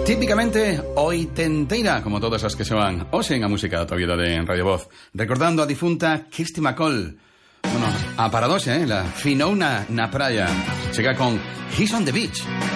Típicamente oitenteira, como todas as que soan hoxe en a música da tua vida de Radio Voz. Recordando a difunta Kirsty MacColl. Bueno, a paradoxa, la finouna na praia. Chega con He's on the Beach.